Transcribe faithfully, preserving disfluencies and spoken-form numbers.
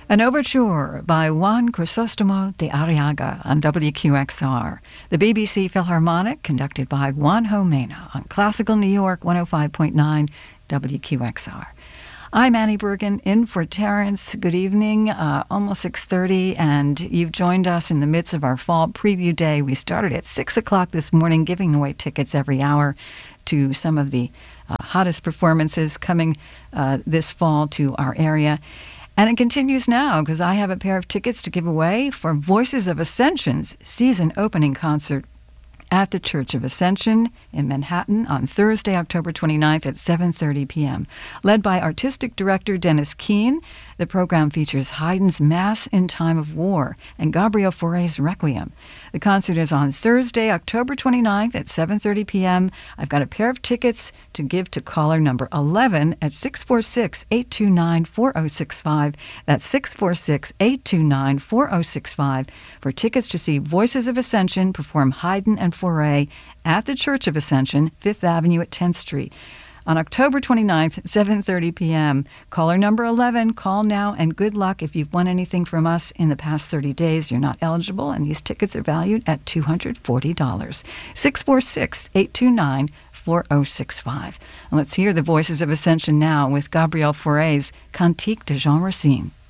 An overture by Juan Crisostomo de Arriaga on W Q X R, the B B C Philharmonic, conducted by Juanjo Mena on Classical New York one oh five point nine W Q X R. I'm Annie Bergen, in for Terrence. Good evening, uh, almost six thirty, and you've joined us in the midst of our fall preview day. We started at six o'clock this morning, giving away tickets every hour to some of the uh, hottest performances coming uh, this fall to our area. And it continues now, because I have a pair of tickets to give away for Voices of Ascension's season opening concert at the Church of Ascension in Manhattan on Thursday, October twenty-ninth at seven thirty p.m. Led by Artistic Director Dennis Keane, the program features Haydn's Mass in Time of War and Gabriel Fauré's Requiem. The concert is on Thursday, October twenty-ninth at seven thirty p.m. I've got a pair of tickets to give to caller number eleven at six four six, eight two nine, four oh six five. That's six four six, eight two nine, four oh six five for tickets to see Voices of Ascension perform Haydn and Fauré at the Church of Ascension, Fifth Avenue at tenth Street. On October twenty-ninth, seven thirty p.m. Caller number eleven, call now, and good luck. If you've won anything from us in the past thirty days, you're not eligible, and these tickets are valued at two hundred forty dollars. six four six, eight two nine, four oh six five. And let's hear the Voices of Ascension now with Gabriel Fauré's Cantique de Jean Racine.